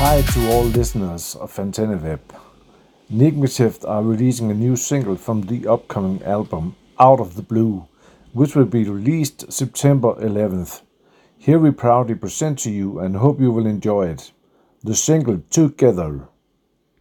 Hi to all listeners of AntennaWeb. Nigmatift are releasing a new single from the upcoming album Out of the Blue, which will be released September 11th. Here we proudly present to you and hope you will enjoy it. The single Together.